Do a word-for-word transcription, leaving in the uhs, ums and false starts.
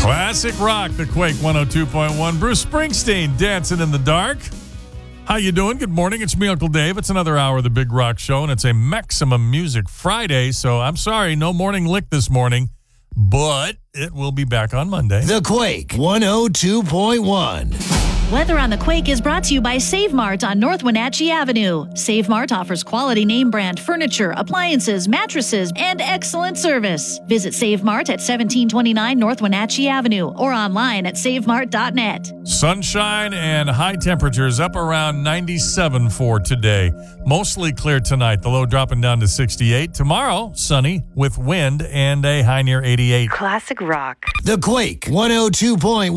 Classic rock, the Quake one oh two point one. Bruce Springsteen, Dancing in the Dark. How you doing? Good morning. It's me, Uncle Dave. It's another hour of the Big Rock Show, and it's a Maximum Music Friday, so I'm sorry, no morning lick this morning, but it will be back on Monday. The Quake one oh two point one. Weather on the Quake is brought to you by Save Mart on North Wenatchee Avenue. Save Mart offers quality name brand furniture, appliances, mattresses, and excellent service. Visit Save Mart at seventeen twenty-nine North Wenatchee Avenue or online at save mart dot net. Sunshine and high temperatures up around ninety-seven for today. Mostly clear tonight, the low dropping down to sixty-eight. Tomorrow, sunny with wind and a high near eighty-eight. Classic rock. The Quake one oh two point one.